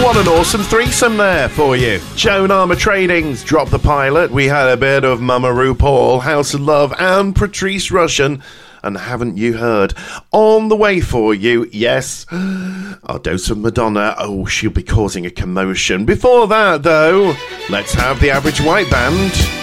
What an awesome threesome there for you. Joan Armour Trading's Drop the Pilot. We had a bit of Mama RuPaul, House of Love, and Patrice Rushen. And haven't you heard? On the way for you, yes, our dose of Madonna. Oh, she'll be causing a commotion. Before that, though, let's have the Average White Band.